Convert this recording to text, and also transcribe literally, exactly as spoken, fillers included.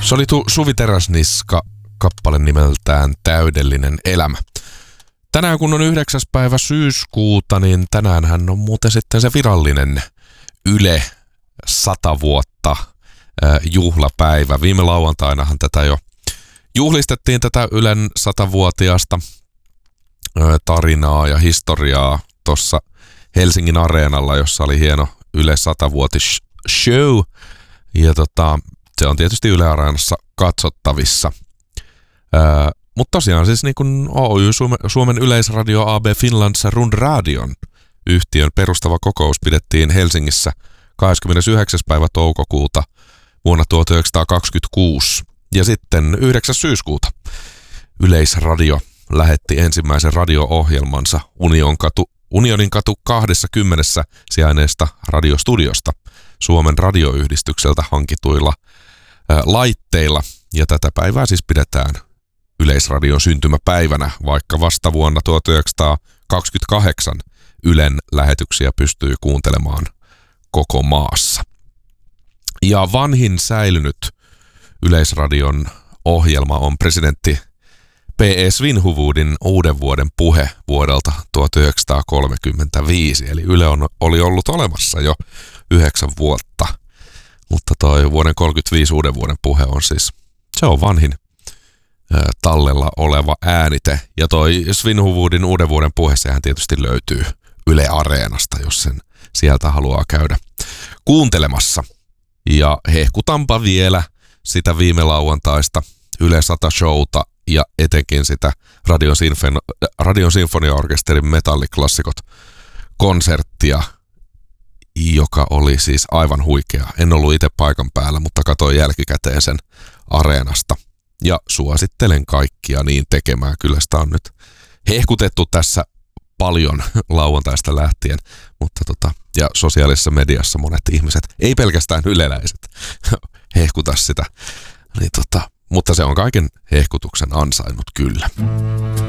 Se oli tu- Suvi Teräsniska, kappale nimeltään Täydellinen elämä. Tänään kun on yhdeksäs päivä syyskuuta, niin tänäänhän on muuten sitten se virallinen Yle sata vuotta äh, juhlapäivä. Viime lauantainahan tätä jo juhlistettiin, tätä Ylen satavuotiaasta äh, tarinaa ja historiaa tuossa Helsingin Areenalla, jossa oli hieno Yle satavuotis show. Ja tota, se on tietysti Yle Areenassa katsottavissa. Öö, mutta tosiaan siis niin kuin Oy Suomen, Suomen Yleisradio A B Finlands Rundradion yhtiön perustava kokous pidettiin Helsingissä kahdeskymmenesyhdeksäs päivä toukokuuta vuonna tuhatyhdeksänsataakaksikymmentäkuusi. Ja sitten yhdeksäs syyskuuta Yleisradio lähetti ensimmäisen radio-ohjelmansa Unioninkatu, Unioninkatu kaksikymmentä sijainneesta radiostudiosta Suomen radioyhdistykseltä hankituilla ää, laitteilla. Ja tätä päivää siis pidetään Yleisradion syntymäpäivänä, vaikka vasta vuonna tuhatyhdeksänsataakaksikymmentäkahdeksan Ylen lähetyksiä pystyy kuuntelemaan koko maassa. Ja vanhin säilynyt Yleisradion ohjelma on presidentti P E Svinhufvudin uuden vuoden puhe vuodelta tuhatyhdeksänsataakolmekymmentäviisi. Eli Yle on, oli ollut olemassa jo yhdeksän vuotta, mutta toi vuoden kolmekymmentäviisi uuden vuoden puhe on siis, se on vanhin tallella oleva äänite. Ja toi Svinhufvudin uuden vuoden puhe, sehän tietysti löytyy Yle Areenasta, jos sen sieltä haluaa käydä kuuntelemassa. Ja hehkutanpa vielä sitä viime lauantaista Yle sata showta ja etenkin sitä Radion, Sinfon- Radion Sinfoniaorkesterin metalliklassikot konserttia, joka oli siis aivan huikea. En ollut itse paikan päällä, mutta katsoin jälkikäteen sen Areenasta. Ja suosittelen kaikkia niin tekemään. Kyllä sitä on nyt hehkutettu tässä paljon lauantaista lähtien, mutta tota, ja sosiaalisessa mediassa monet ihmiset, ei pelkästään yleläiset, hehkuta sitä. Niin tota, mutta se on kaiken hehkutuksen ansainnut kyllä.